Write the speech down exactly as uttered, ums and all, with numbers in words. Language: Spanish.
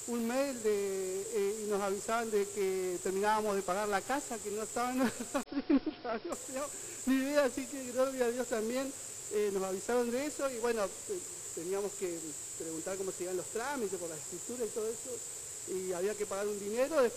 un mail de, eh, y nos avisaban de que terminábamos de pagar la casa, que no estaban, no sabíamos ni idea, así que gracias a Dios también eh, nos avisaron de eso y bueno, eh, teníamos que preguntar cómo se iban los trámites por la escritura y todo eso, y había que pagar un dinero.